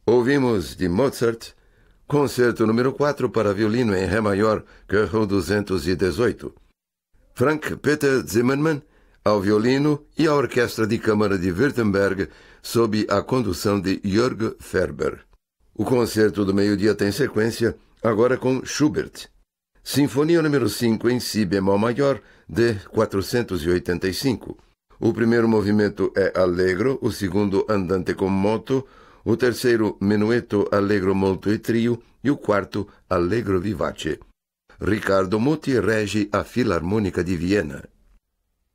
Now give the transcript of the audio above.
Ouvimos de Mozart, Concerto número 4 para violino em Ré maior, Köchel 218. Frank Peter Zimmermann, ao violino, e a Orquestra de Câmara de Württemberg, sob a condução de Jörg Ferber. O concerto do meio-dia tem sequência, agora com Schubert. Sinfonia número 5 em Si bemol maior, de 485. O primeiro movimento é allegro, o segundo andante com moto, o terceiro menueto allegro molto e trio e o quarto allegro vivace. Riccardo Muti rege a Filarmônica de Viena.